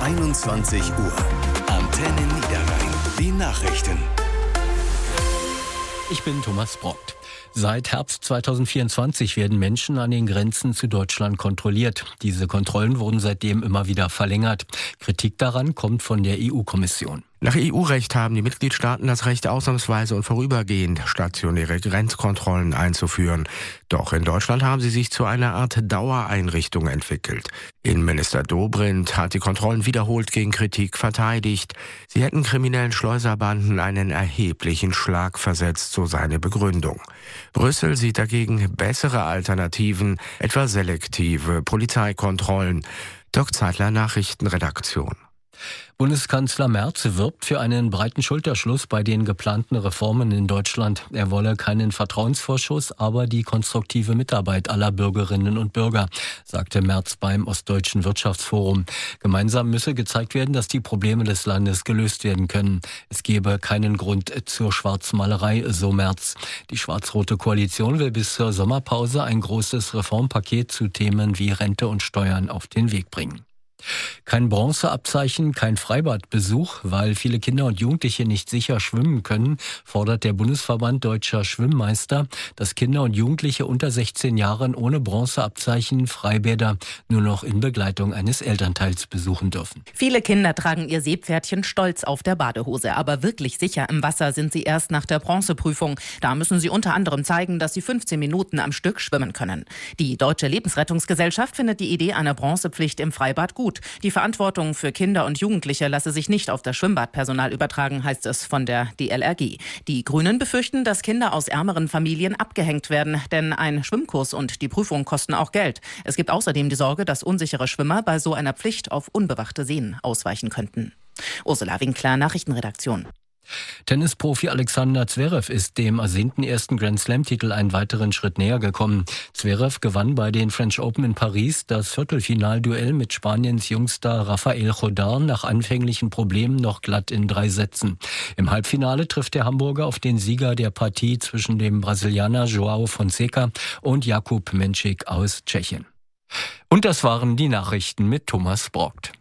21 Uhr. Antenne Niederrhein. Die Nachrichten. Ich bin Thomas Brockt. Seit Herbst 2024 werden Menschen an den Grenzen zu Deutschland kontrolliert. Diese Kontrollen wurden seitdem immer wieder verlängert. Kritik daran kommt von der EU-Kommission. Nach EU-Recht haben die Mitgliedstaaten das Recht, ausnahmsweise und vorübergehend stationäre Grenzkontrollen einzuführen. Doch in Deutschland haben sie sich zu einer Art Dauereinrichtung entwickelt. Innenminister Dobrindt hat die Kontrollen wiederholt gegen Kritik verteidigt. Sie hätten kriminellen Schleuserbanden einen erheblichen Schlag versetzt, so seine Begründung. Brüssel sieht dagegen bessere Alternativen, etwa selektive Polizeikontrollen. Dirk Zeitler, Nachrichtenredaktion. Bundeskanzler Merz wirbt für einen breiten Schulterschluss bei den geplanten Reformen in Deutschland. Er wolle keinen Vertrauensvorschuss, aber die konstruktive Mitarbeit aller Bürgerinnen und Bürger, sagte Merz beim Ostdeutschen Wirtschaftsforum. Gemeinsam müsse gezeigt werden, dass die Probleme des Landes gelöst werden können. Es gebe keinen Grund zur Schwarzmalerei, so Merz. Die schwarz-rote Koalition will bis zur Sommerpause ein großes Reformpaket zu Themen wie Rente und Steuern auf den Weg bringen. Kein Bronzeabzeichen, kein Freibadbesuch, weil viele Kinder und Jugendliche nicht sicher schwimmen können, fordert der Bundesverband Deutscher Schwimmmeister, dass Kinder und Jugendliche unter 16 Jahren ohne Bronzeabzeichen Freibäder nur noch in Begleitung eines Elternteils besuchen dürfen. Viele Kinder tragen ihr Seepferdchen stolz auf der Badehose, aber wirklich sicher im Wasser sind sie erst nach der Bronzeprüfung. Da müssen sie unter anderem zeigen, dass sie 15 Minuten am Stück schwimmen können. Die Deutsche Lebensrettungsgesellschaft findet die Idee einer Bronzepflicht im Freibad gut. Die Verantwortung für Kinder und Jugendliche lasse sich nicht auf das Schwimmbadpersonal übertragen, heißt es von der DLRG. Die Grünen befürchten, dass Kinder aus ärmeren Familien abgehängt werden, denn ein Schwimmkurs und die Prüfung kosten auch Geld. Es gibt außerdem die Sorge, dass unsichere Schwimmer bei so einer Pflicht auf unbewachte Seen ausweichen könnten. Ursula Winkler, Nachrichtenredaktion. Tennisprofi Alexander Zverev ist dem ersehnten ersten Grand-Slam-Titel einen weiteren Schritt näher gekommen. Zverev gewann bei den French Open in Paris das Viertelfinalduell mit Spaniens Jungster Rafael Nadal nach anfänglichen Problemen noch glatt in 3 Sätzen. Im Halbfinale trifft der Hamburger auf den Sieger der Partie zwischen dem Brasilianer João Fonseca und Jakub Menšík aus Tschechien. Und das waren die Nachrichten mit Thomas Brockt.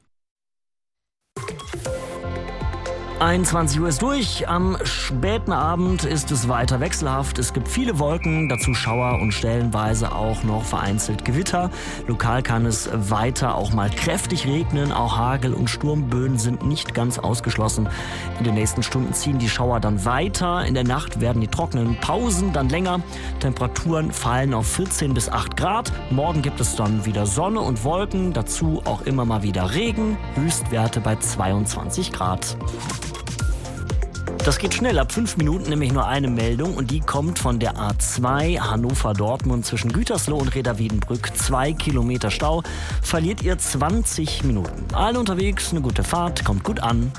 21 Uhr ist durch. Am späten Abend ist es weiter wechselhaft. Es gibt viele Wolken, dazu Schauer und stellenweise auch noch vereinzelt Gewitter. Lokal kann es weiter auch mal kräftig regnen. Auch Hagel und Sturmböen sind nicht ganz ausgeschlossen. In den nächsten Stunden ziehen die Schauer dann weiter. In der Nacht werden die trockenen Pausen dann länger. Temperaturen fallen auf 14 bis 8 Grad. Morgen gibt es dann wieder Sonne und Wolken. Dazu auch immer mal wieder Regen. Höchstwerte bei 22 Grad. Das geht schnell, ab 5 Minuten nämlich nur eine Meldung und die kommt von der A2 Hannover-Dortmund zwischen Gütersloh und Reda-Wiedenbrück. 2 Kilometer Stau, verliert ihr 20 Minuten. Alle unterwegs, eine gute Fahrt, kommt gut an.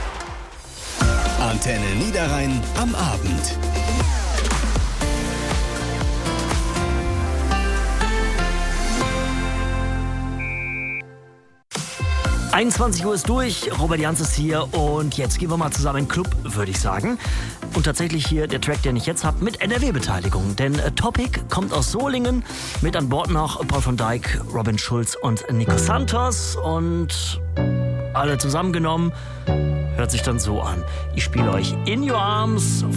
Antenne Niederrhein am Abend. – 21 Uhr ist durch, Robert Jans ist hier und jetzt gehen wir mal zusammen in den Club, würde ich sagen. Und tatsächlich hier der Track, den ich jetzt habe, mit NRW-Beteiligung. Denn Topic kommt aus Solingen, mit an Bord noch Paul von Dijk, Robin Schulz und Nico Santos. Und alle zusammengenommen hört sich dann so an. Ich spiele euch In Your Arms